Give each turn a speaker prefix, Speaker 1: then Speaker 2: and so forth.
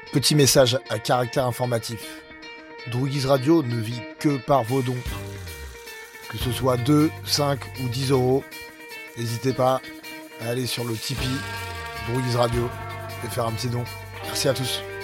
Speaker 1: Petit message à caractère informatif. Droughiz Radio ne vit que par vos dons. Que ce soit 2, 5 ou 10 euros, n'hésitez pas à aller sur le Tipeee Droughiz Radio et faire un petit don. Merci à tous.